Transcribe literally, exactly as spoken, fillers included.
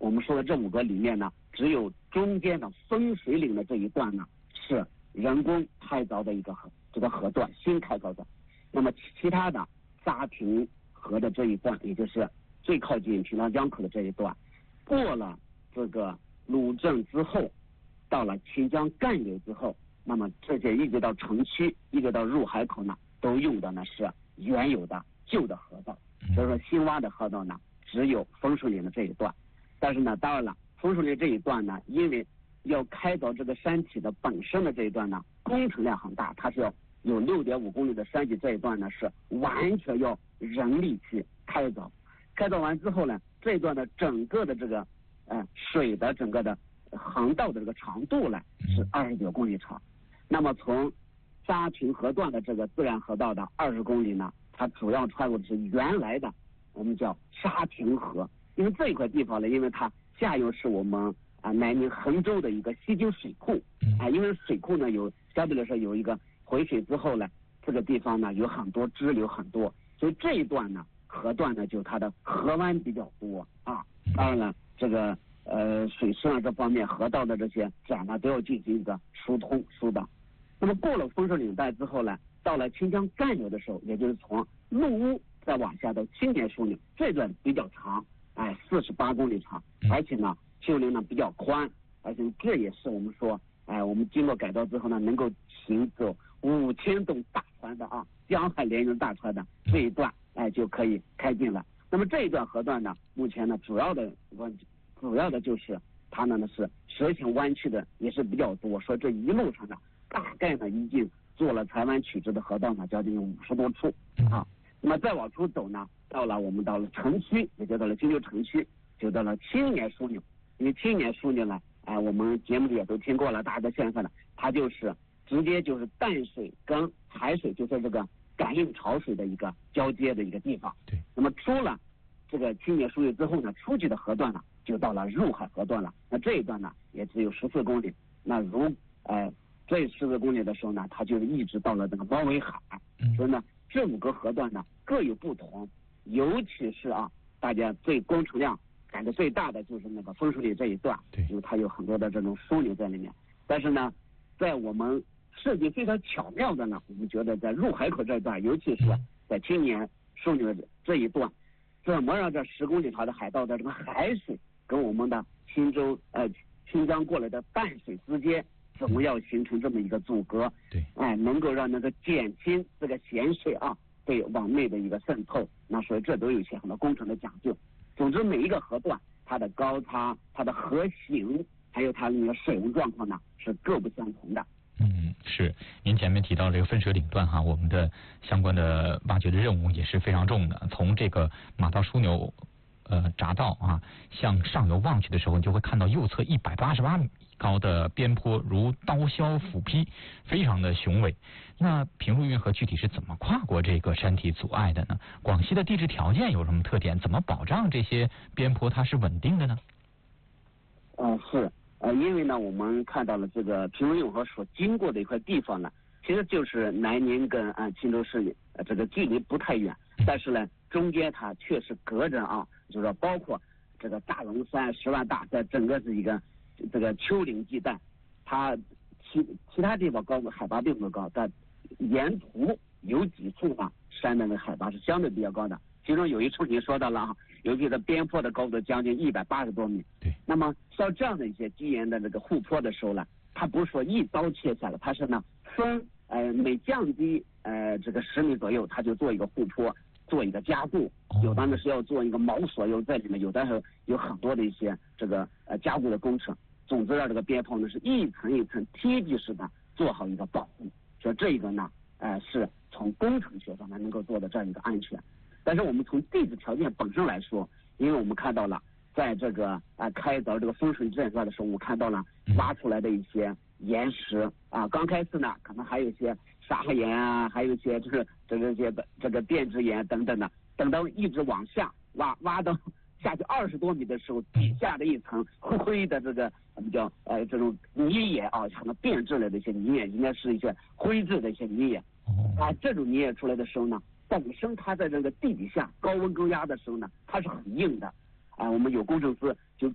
我们说的这五个里面呢，只有中间的分水岭的这一段呢是人工开凿的一个河，这个河段新开凿的。那么其他的沙坪河的这一段，也就是最靠近平塘江口的这一段，过了这个鲁镇之后，到了秦江干流之后，那么这些一直到城区，一直到入海口呢，都用的呢是原有的旧的河道。所以说新挖的河道呢，只有枫树岭的这一段。但是呢，当然了，枫树岭这一段呢，因为要开凿这个山体的本身的这一段呢，工程量很大，它是要有六点五公里的山体，这一段呢是完全要人力去开凿。开凿完之后呢，这一段的整个的这个呃水的整个的航道的这个长度呢是二十九公里长。那么从沙坪河段的这个自然河道的二十公里呢，它主要穿过的是原来的我们叫沙坪河。因为这一块地方呢，因为它下游是我们啊南宁衡州的一个西京水库啊，因为水库呢有相对来说有一个回水之后呢，这个地方呢有很多支流很多，所以这一段呢河段呢就它的河湾比较多啊。当然了，这个呃水势啊这方面河道的这些展呢都要进行一个疏通疏导。那么过了枫树岭带之后呢，到了清江干流的时候，也就是从陆屋再往下到青年树岭，这段比较长。哎，四十八公里长，而且呢，丘陵呢比较宽，而且这也是我们说，哎，我们经过改造之后呢，能够行走五千吨大船的啊，江海连营大船的这一段，哎，就可以开进了。那么这一段河段呢，目前呢，主要的主要的就是它呢呢是蛇形弯曲的，也是比较多。说这一路上呢，大概呢已经做了台湾曲直的河道呢，将近五十多处啊。那么再往出走呢，到了我们到了城区，也就到了金牛城区，就到了青年枢纽。因为青年枢纽呢，哎，我们节目里也都听过了，大家都现在呢，它就是直接就是淡水跟海水就在这个感应潮水的一个交接的一个地方。 对。 那么出了这个青年枢纽之后呢，出去的河段呢，就到了入海河段了。那这一段呢，也只有十四公里。那如哎这十四公里的时候呢，它就一直到了这个猫尾海。嗯、所以呢。这五个河段呢各有不同，尤其是啊，大家最工程量感觉最大的就是那个枫树岭这一段，因为它有很多的这种枢纽在里面。但是呢，在我们设计非常巧妙的呢，我们觉得在入海口这一段，尤其是在青年枢纽这一段，怎么让这十公里长的海道的这个海水跟我们的青州呃清江过来的淡水之间。怎么要形成这么一个阻隔？ 对， 哎，能够让那个减轻这个咸水啊对往内的一个渗透。那所以这都有一些很多工程的讲究。总之，每一个河段它的高差、它的河形，还有它那个水文状况呢，是各不相同的。 嗯，是。您前面提到这个分水岭段哈，我们的相关的挖掘的任务也是非常重的。从这个马道枢纽呃匝道啊向上游望去的时候，你就会看到右侧一百八十八米。高的边坡如刀削斧劈，非常的雄伟。那平陆运河具体是怎么跨过这个山体阻碍的呢？广西的地质条件有什么特点？怎么保障这些边坡它是稳定的呢？ 呃，是呃，因为呢，我们看到了这个平陆运河所经过的一块地方呢，其实就是南宁跟啊钦州市呃这个距离不太远，但是呢，中间它确实隔着啊，就是说包括这个大龙山、十万大，在整个是一个。这个丘陵地带，它其其他地方高海拔并不高，但沿途有几处呢山的那个海拔是相对比较高的。其中有一处您说到了哈，尤其是边坡的高度将近一百八十多米。 对。 那么像这样的一些基岩的这个护坡的时候呢，它不是说一刀切下来，它是呢分呃每降低呃这个十米左右，它就做一个护坡。做一个加固，有的呢是要做一个锚索，有在里面，有的是有很多的一些这个呃加固的工程。总之让这个边坡呢是一层一层梯级式的做好一个保护。所以这一个呢，呃是从工程学上面能够做的这样一个安全。但是我们从地质条件本身来说，因为我们看到了在这个啊、呃、开凿这个枫树岭这一段的时候，我们看到了挖出来的一些岩石啊，刚开始呢可能还有一些。砂岩啊，还有一些就是这个这个这个变质岩等等的，等到一直往下挖挖到下去二十多米的时候，底下的一层灰的这个比较呃这种泥岩啊，可能变质了的一些泥岩，应该是一些灰质的一些泥岩啊。这种泥岩出来的时候呢，本身它在这个地底下高温高压的时候呢，它是很硬的啊。我们有工程师就